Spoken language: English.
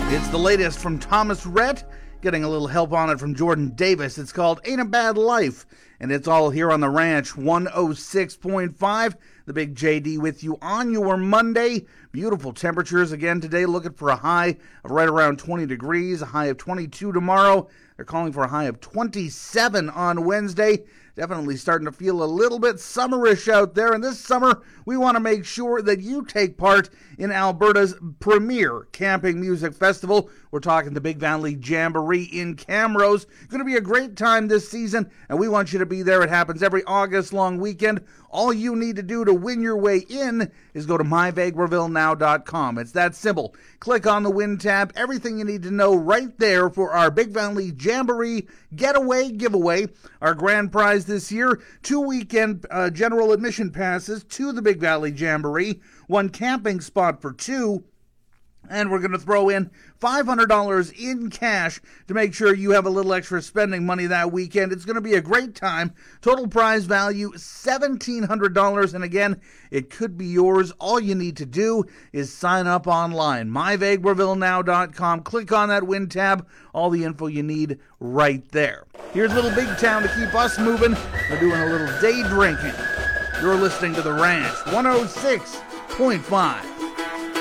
It's the latest from Thomas Rhett, getting a little help on it from Jordan Davis. It's called Ain't a Bad Life, and it's all here on the Ranch 106.5. The Big JD with you on your Monday. Beautiful temperatures again today, looking for a high of right around 20 degrees, a high of 22 tomorrow. They're calling for a high of 27 on Wednesday. Definitely starting to feel a little bit summerish out there. And this summer, we want to make sure that you take part in Alberta's premier camping music festival. We're talking the Big Valley Jamboree in Camrose. It's going to be a great time this season, and we want you to be there. It happens every August long weekend. All you need to do to win your way in is go to myvegrevillenow.com. It's that simple. Click on the Win tab. Everything you need to know right there for our Big Valley Jamboree Getaway Giveaway. Our grand prize this year, 2 weekend general admission passes to the Big Valley Jamboree, 1 camping spot for 2, and we're going to throw in $500 in cash to make sure you have a little extra spending money that weekend. It's going to be a great time. Total prize value, $1,700. And again, it could be yours. All you need to do is sign up online. myvegrevillenow.com. Click on that Win tab. All the info you need right there. Here's Little Big Town to keep us moving. We're doing a little day drinking. You're listening to The Ranch 106.5.